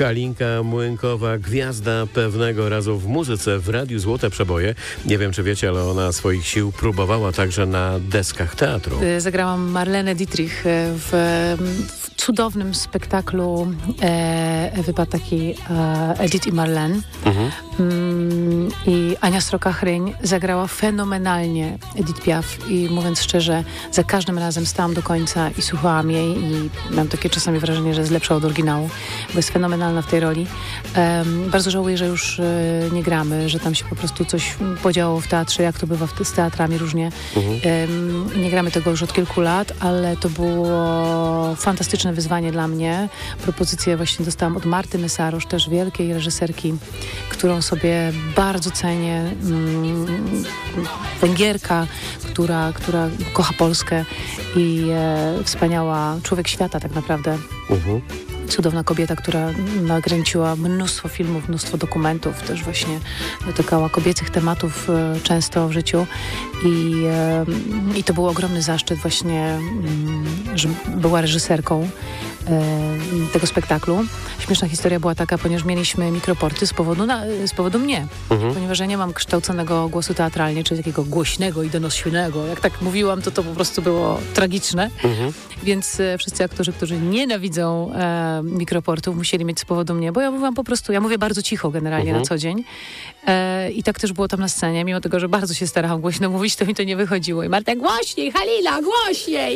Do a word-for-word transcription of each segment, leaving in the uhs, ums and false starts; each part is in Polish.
Halinka Młynkowa, gwiazda pewnego razu w muzyce w Radiu Złote Przeboje. Nie wiem, czy wiecie, ale ona swoich sił próbowała także na deskach teatru. Zagrałam Marlenę Dietrich w, w cudownym spektaklu e, Ewy Pataki, e, Edith i Marlene. Mhm. Mm, I Ania Sroka-Chryń zagrała fenomenalnie Edith Piaf i mówiąc szczerze, za każdym razem stałam do końca i słuchałam jej i mam takie czasami wrażenie, że jest lepsza od oryginału, bo jest fenomenalna w tej roli. Um, bardzo żałuję, że już y, nie gramy, że tam się po prostu coś podziało w teatrze, jak to bywa w, z teatrami różnie. Mhm. Um, nie gramy tego już od kilku lat, ale to było fantastyczne wyzwanie dla mnie. Propozycję właśnie dostałam od Marty Mesarosz, też wielkiej reżyserki, którą sobie bardzo cenię. Um, Węgierka, która, która kocha Polskę i e, wspaniała człowiek świata tak naprawdę. Mhm. Cudowna kobieta, która nakręciła mnóstwo filmów, mnóstwo dokumentów, też właśnie dotykała kobiecych tematów e, często w życiu i, e, i to był ogromny zaszczyt właśnie, m, że była reżyserką e, tego spektaklu. Śmieszna historia była taka, ponieważ mieliśmy mikroporty z powodu, na, z powodu mnie, mhm. ponieważ ja nie mam kształconego głosu teatralnie, czyli takiego głośnego i donośnego. Jak tak mówiłam, to to po prostu było tragiczne. Mhm. Więc e, wszyscy aktorzy, którzy nienawidzą e, mikroportów, musieli mieć z powodu mnie, bo ja mówiłam po prostu, ja mówię bardzo cicho generalnie mhm. na co dzień. E, I tak też było tam na scenie, mimo tego, że bardzo się starałam głośno mówić, to mi to nie wychodziło. I Marta, głośniej, Halina, głośniej!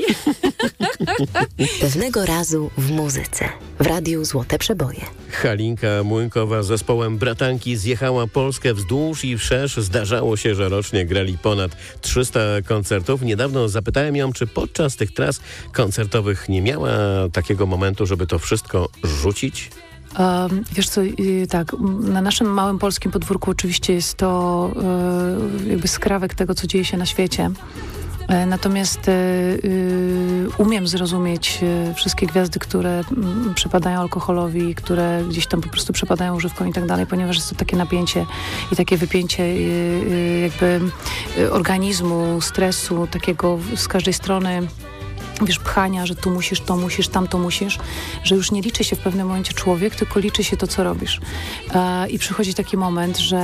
Pewnego razu w muzyce, w Radiu Złote Przeboje. Halinka Młynkowa z zespołem Bratanki zjechała Polskę wzdłuż i wszerz. Zdarzało się, że rocznie grali ponad trzysta koncertów. Niedawno zapytałem ją, czy podczas tych tras koncertowych nie miała takiego momentu, żeby to wszystko rzucić? Um, wiesz co, yy, tak, na naszym małym polskim podwórku oczywiście jest to yy, jakby skrawek tego, co dzieje się na świecie. E, natomiast yy, umiem zrozumieć yy, wszystkie gwiazdy, które yy, przypadają alkoholowi, które gdzieś tam po prostu przypadają używką i tak dalej, ponieważ jest to takie napięcie i takie wypięcie yy, yy, jakby yy, organizmu, stresu, takiego z każdej strony, wiesz, pchania, że tu musisz, to musisz, tam to musisz, że już nie liczy się w pewnym momencie człowiek, tylko liczy się to, co robisz. E, I przychodzi taki moment, że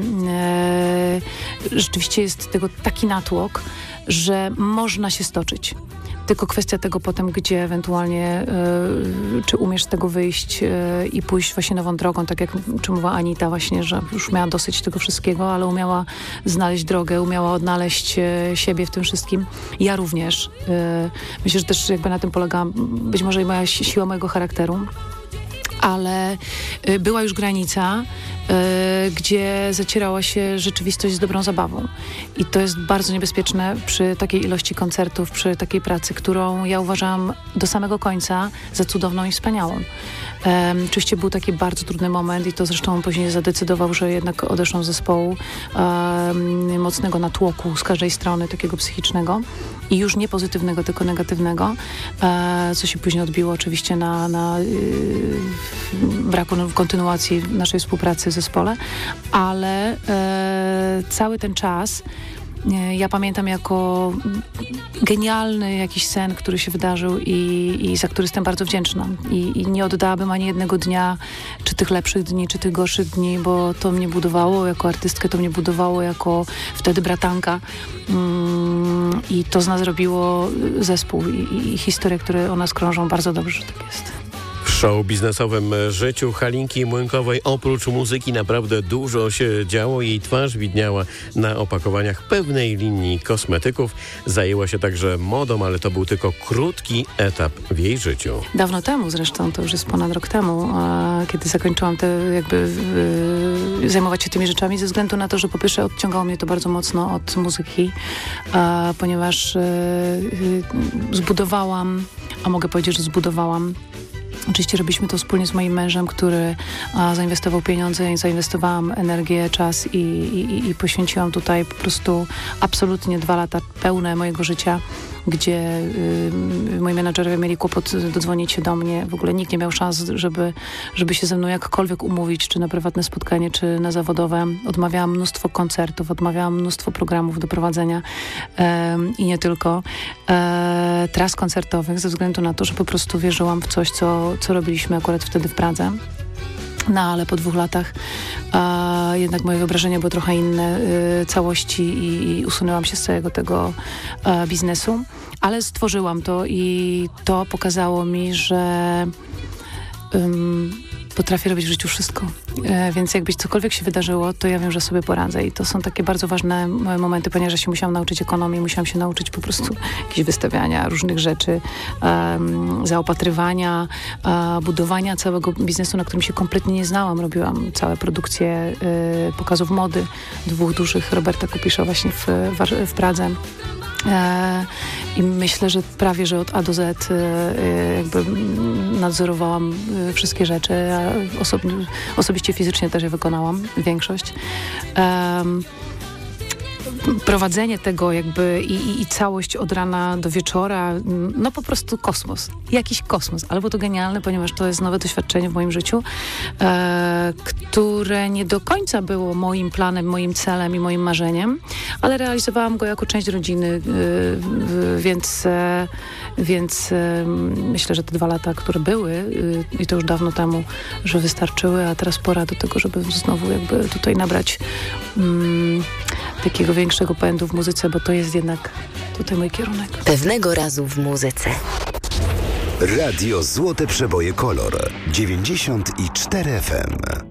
e, rzeczywiście jest tego taki natłok, że można się stoczyć. Tylko kwestia tego potem, gdzie ewentualnie, y, czy umiesz z tego wyjść y, i pójść właśnie nową drogą, tak jak czy mówiła Anita właśnie, że już miała dosyć tego wszystkiego, ale umiała znaleźć drogę, umiała odnaleźć y, siebie w tym wszystkim. Ja również. Y, myślę, że też jakby na tym polega być może i moja siła mojego charakteru. Ale y, była już granica, y, gdzie zacierała się rzeczywistość z dobrą zabawą. I to jest bardzo niebezpieczne przy takiej ilości koncertów, przy takiej pracy, którą ja uważam do samego końca za cudowną i wspaniałą. Um, oczywiście był taki bardzo trudny moment i to zresztą później zadecydował, że jednak odeszłam z zespołu um, mocnego natłoku z każdej strony, takiego psychicznego i już nie pozytywnego, tylko negatywnego, e, co się później odbiło oczywiście na, na y, braku kontynuacji naszej współpracy w zespole, ale e, cały ten czas ja pamiętam jako genialny jakiś sen, który się wydarzył i, i za który jestem bardzo wdzięczna. I, I nie oddałabym ani jednego dnia, czy tych lepszych dni, czy tych gorszych dni, bo to mnie budowało jako artystkę, to mnie budowało jako wtedy bratanka. Mm, I to z nas zrobiło zespół i, i historie, które o nas krążą. Bardzo dobrze, że tak jest. W show biznesowym życiu Halinki Młynkowej oprócz muzyki naprawdę dużo się działo. Jej twarz widniała na opakowaniach pewnej linii kosmetyków. Zajęła się także modą, ale to był tylko krótki etap w jej życiu. Dawno temu zresztą, to już jest ponad rok temu, kiedy zakończyłam te jakby yy, zajmować się tymi rzeczami ze względu na to, że po pierwsze odciągało mnie to bardzo mocno od muzyki, a, ponieważ yy, zbudowałam, a mogę powiedzieć, że zbudowałam Oczywiście robiliśmy to wspólnie z moim mężem, który a, zainwestował pieniądze i zainwestowałam energię, czas i, i, i poświęciłam tutaj po prostu absolutnie dwa lata pełne mojego życia, gdzie y, moi menadżerowie mieli kłopot dodzwonić się do mnie. W ogóle nikt nie miał szans, żeby, żeby się ze mną jakkolwiek umówić, czy na prywatne spotkanie, czy na zawodowe. Odmawiałam mnóstwo koncertów, odmawiałam mnóstwo programów do prowadzenia e, i nie tylko. E, tras koncertowych ze względu na to, że po prostu wierzyłam w coś, co, co robiliśmy akurat wtedy w Pradze. No ale po dwóch latach a, jednak moje wyobrażenie było trochę inne y, całości i, i usunęłam się z całego tego a, biznesu. Ale stworzyłam to i to pokazało mi, że ym, potrafię robić w życiu wszystko. E, więc jakby cokolwiek się wydarzyło, to ja wiem, że sobie poradzę. I to są takie bardzo ważne momenty, ponieważ ja się musiałam nauczyć ekonomii, musiałam się nauczyć po prostu jakieś wystawiania różnych rzeczy, um, zaopatrywania, uh, budowania całego biznesu, na którym się kompletnie nie znałam. Robiłam całe produkcje y, pokazów mody, dwóch dużych Roberta Kupisza właśnie w, w, w Pradze. E, I myślę, że prawie, że od A do Z e, jakby nadzorowałam e, wszystkie rzeczy, a oso osobiście fizycznie też je wykonałam, większość. E, prowadzenie tego jakby i, i, i całość od rana do wieczora, no po prostu kosmos. Jakiś kosmos. Ale było to genialne, ponieważ to jest nowe doświadczenie w moim życiu, e, które nie do końca było moim planem, moim celem i moim marzeniem, ale realizowałam go jako część rodziny, e, więc, e, więc e, myślę, że te dwa lata, które były e, i to już dawno temu, że wystarczyły, a teraz pora do tego, żeby znowu jakby tutaj nabrać mm, takiego większego pędu w muzyce, bo to jest jednak tutaj mój kierunek. Pewnego razu w muzyce. Radio Złote Przeboje Kolor dziewięćdziesiąt cztery F M.